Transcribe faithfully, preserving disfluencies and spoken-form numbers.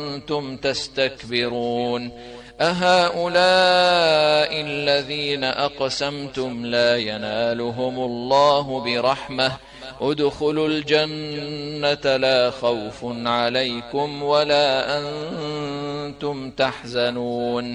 أنتم تستكبرون أهؤلاء الذين أقسمتم لا ينالهم الله برحمة ادخلوا الجنة لا خوف عليكم ولا أنتم تحزنون